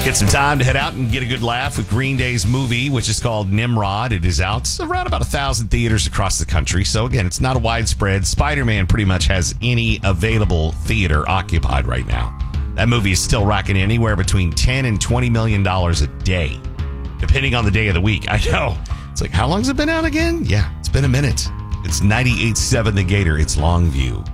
Get some time to head out and get a good laugh with Green Day's movie, which is called Nimrod. It is out around about 1,000 theaters across the country. So, again, it's not a widespread. Spider-Man pretty much has any available theater occupied right now. That movie is still racking in anywhere between $10 and $20 million a day, depending on the day of the week. I know. It's like, how long's it been out again? Yeah, it's been a minute. It's 98.7 The Gator. It's Longview.